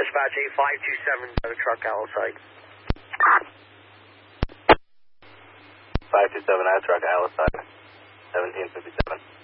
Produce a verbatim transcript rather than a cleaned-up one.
Dispatch eight five two seven, got a truck out site. five two seven, I have truck out side, seventeen fifty-seven.